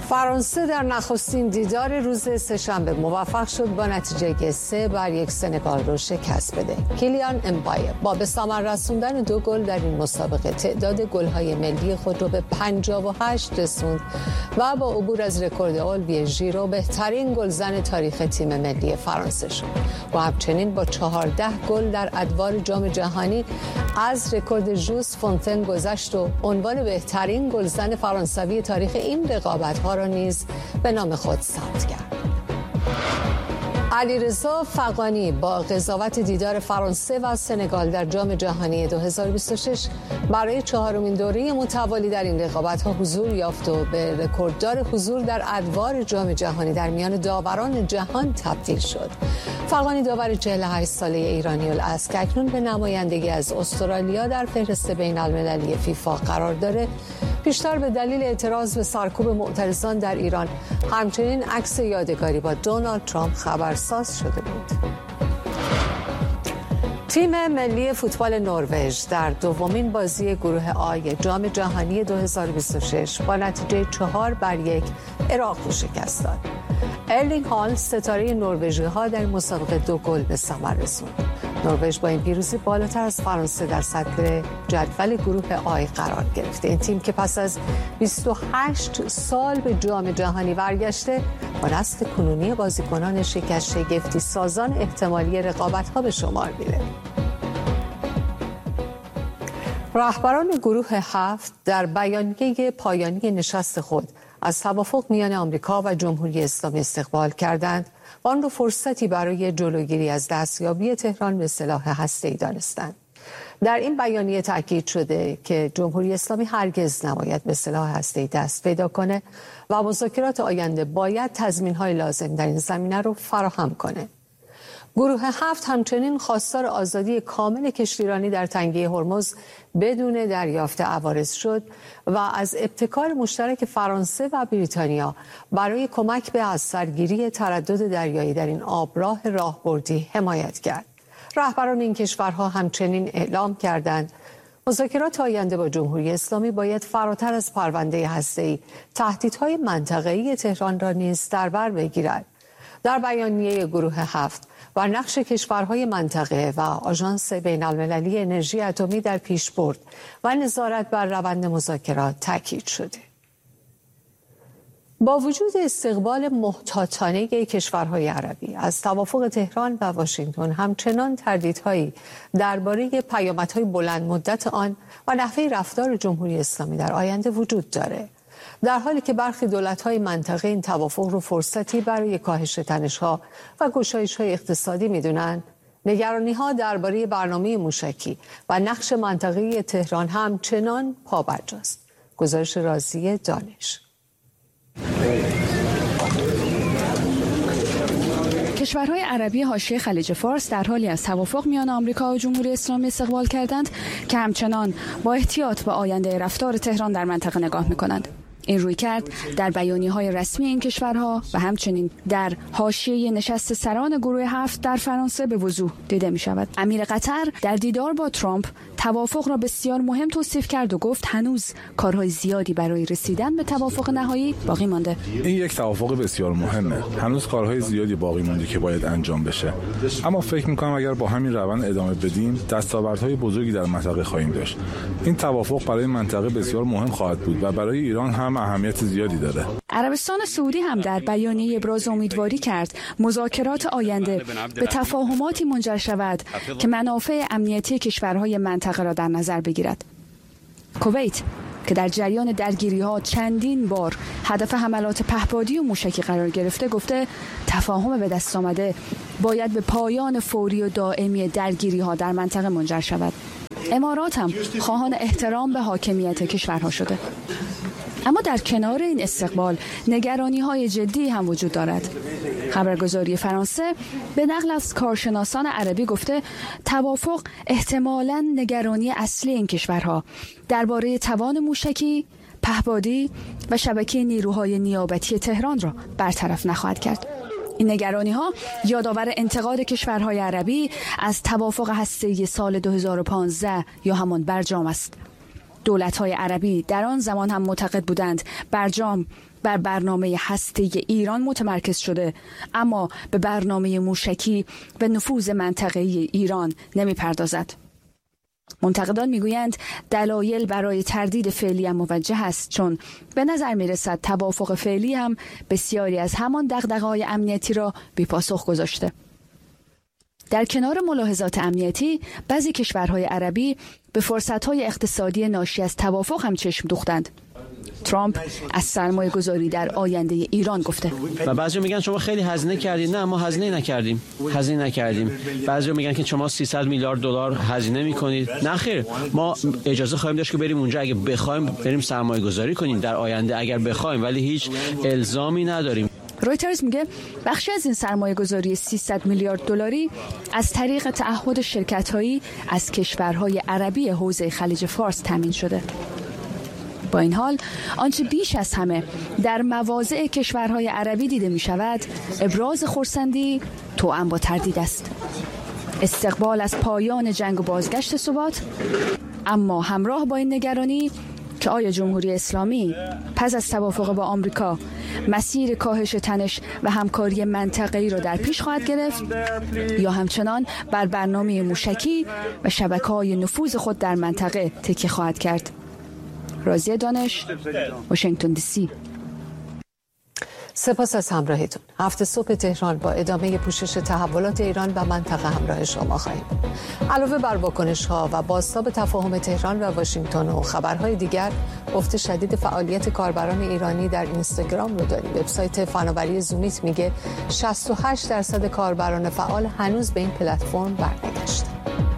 فرانسه در نخستین دیدار روز سه‌شنبه موفق شد با نتیجه 3-1 سنگال را شکست بده. کیلیان امبایه با به ثمر رسوندن 2 گل در این مسابقه تعداد گل‌های ملی خود را به 58 رسوند و با عبور از رکورد اولویه ژیرو بهترین گلزن تاریخ تیم ملی فرانسه شد. و همچنین با 14 گل در ادوار جام جهانی از رکورد ژوس فونتن گذشت و عنوان بهترین گلزن فرانسوی تاریخ این رقابت‌ها را نیز به نام خود ثبت کرد. علیرضا فغانی با قضاوت دیدار فرانسه و سنگال در جام جهانی 2026 برای 4مین دوره متوالی در این رقابت‌ها حضور یافت و به رکورددار حضور در ادوار جام جهانی در میان داوران جهان تبدیل شد. فغانی داور 48 ساله ایرانی الاصل که اکنون به نمایندگی از استرالیا در فهرست بین‌المللی فیفا قرار داره، پیشتر به دلیل اعتراض به سرکوب معترضان در ایران همچنین عکس یادگاری با دونالد ترامپ خبرساز شده بود. تیم ملی فوتبال نروژ در دومین بازی گروه آی جام جهانی 2026 با نتیجه 4-1 عراق را شکست داد. ارلینگ هالند ستاره نروژی‌ها در مسابقه 2 گل به ثمر رسوند. نروژ با این پیروزی بالاتر از فرانسه در صدر جدول گروه آی قرار گرفته. این تیم که پس از 28 سال به جام جهانی برگشته با نسل کنونی بازیکنان شگفتی سازان احتمالی رقابت‌ها به شمار میره. رهبران گروه 7 در بیانیه پایانی نشست خود از توافق میان آمریکا و جمهوری اسلامی استقبال کردند و آن را فرصتی برای جلوگیری از دستیابی تهران به سلاح هسته‌ای دانستند. در این بیانیه تاکید شده که جمهوری اسلامی هرگز نباید به سلاح هسته‌ای دست پیدا کنه و مذاکرات آینده باید تضمین‌های لازم در این زمینه را فراهم کنه. گروه 7 همچنین خواستار آزادی کامل کشتیرانی در تنگه هرمز بدون دریافت عوارض شد و از ابتکار مشترک فرانسه و بریتانیا برای کمک به از سرگیری تردد دریایی در این آبراه راهبردی حمایت کرد. رهبران این کشورها همچنین اعلام کردند مذاکرات آینده با جمهوری اسلامی باید فراتر از پرونده هسته‌ای تهدیدهای منطقه‌ای تهران را نیز در بر بگیرد. در بیانیه گروه 7 و نقش کشورهای منطقه و آژانس بین‌المللی انرژی اتمی در پیشبرد و نظارت بر روند مذاکرات تاکید شده. با وجود استقبال محتاطانه کشورهای عربی از توافق تهران و واشنگتن، همچنان تردیدهایی درباره پیامدهای بلند مدت آن و نحوه رفتار جمهوری اسلامی در آینده وجود داره. در حالی که برخی دولت‌های منطقه این توافق رو فرصتی برای کاهش تنش‌ها و گشایش‌های اقتصادی می‌دونن، نگرانی‌ها درباره برنامه موشکی و نقش منطقه‌ای تهران همچنان پابرجاست. گزارش رازی دانش. کشورهای عربی حاشیه خلیج فارس در حالی از توافق میان آمریکا و جمهوری اسلامی استقبال کردند که همچنان با احتیاط به آینده رفتار تهران در منطقه نگاه می‌کنند. این رویکرد در بیانیه‌های رسمی این کشورها و همچنین در حاشیه نشست سران گروه 7 در فرانسه به وضوح دیده می‌شود. امیر قطر در دیدار با ترامپ توافق را بسیار مهم توصیف کرد و گفت هنوز کارهای زیادی برای رسیدن به توافق نهایی باقی مانده. این یک توافق بسیار مهمه. هنوز کارهای زیادی باقی مونده که باید انجام بشه. اما فکر می‌کنم اگر با همین روند ادامه بدیم، دستاوردهای بزرگی در منطقه خواهیم داشت. این توافق برای منطقه بسیار مهم خواهد بود و برای ایران هم اهمیت زیادی داره. عربستان سعودی هم در بیانیه ابراز امیدواری کرد مذاکرات آینده به تفاهماتی منجر شود که منافع امنیتی کشورهای منطقه را در نظر بگیرد. کویت که در جریان درگیری‌ها چندین بار هدف حملات پهپادی و موشکی قرار گرفته، گفته تفاهم به دست آمده باید به پایان فوری و دائمی درگیری‌ها در منطقه منجر شود. امارات هم خواهان احترام به حاکمیت کشورها شده. اما در کنار این استقبال نگرانی‌های جدی هم وجود دارد. خبرگزاری فرانسه به نقل از کارشناسان عربی گفته توافق احتمالاً نگرانی اصلی این کشورها درباره توان موشکی، پهپادی و شبکه نیروهای نیابتی تهران را برطرف نخواهد کرد. این نگرانی‌ها یادآور انتقاد کشورهای عربی از توافق هسته‌ای سال 2015 یا همان برجام است. دولت‌های عربی در آن زمان هم معتقد بودند برجام بر برنامه هسته‌ای ایران متمرکز شده، اما به برنامه موشکی و نفوذ منطقه‌ای ایران نمی‌پردازد. منتقدان میگویند دلایل برای تردید فعلی هم موجه است، چون به نظر میرسد توافق فعلی هم بسیاری از همان دغدغه‌های امنیتی را بی‌پاسخ گذاشته. در کنار ملاحظات امنیتی، بعضی کشورهای عربی به فرصت‌های اقتصادی ناشی از توافق هم چشم دوختند. ترامپ از سرمایه گذاری در آینده ایران گفته و بعضی میگن شما خیلی هزینه کردید. نه، ما هزینه نکردیم. بعضی میگن که شما 300 میلیارد دلار هزینه میکنید. نه خیر، ما اجازه خواهیم داشت که بریم اونجا اگه بخوایم بریم سرمایه گذاری کنیم در آینده اگر بخوایم، ولی هیچ الزامی نداریم. رویترز میگه بخشی از این سرمایه گذاری 300 میلیارد دلاری از طریق تعهد شرکت‌هایی از کشورهای عربی حوزه خلیج فارس تامین شده. با این حال آنچه بیش از همه در مواضع کشورهای عربی دیده می شود ابراز خرسندی توأم با تردید است. استقبال از پایان جنگ و بازگشت ثبات، اما همراه با این نگرانی که آیا جمهوری اسلامی پس از توافق با آمریکا مسیر کاهش تنش و همکاری منطقه‌ای را در پیش خواهد گرفت یا همچنان بر برنامه موشکی و شبکه‌های نفوذ خود در منطقه تکیه خواهد کرد. رازیه دانش، واشنگتن دی سی. سپاس از همراهیتون. هفته صبح تهران با ادامه پوشش تحولات ایران و منطقه همراه شما خواهیم. علاوه بر واکنش‌ها و بازتاب تفاهم تهران و واشنگتن و خبرهای دیگر، افت شدید فعالیت کاربران ایرانی در اینستاگرام رو داریم. وبسایت فناوری زومیت میگه 68% کاربران فعال هنوز به این پلتفرم برنگشتن.